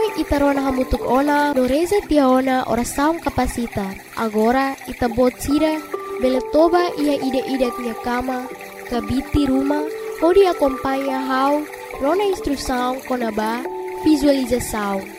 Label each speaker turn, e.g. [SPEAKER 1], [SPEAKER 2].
[SPEAKER 1] itarona hamutuk ona no reza tiaona ora saung kapasitar. Agora itabot sira bele toba ia ide-ide tia kama kabiti rumah podi acompanha hau rona instrução konaba visualização.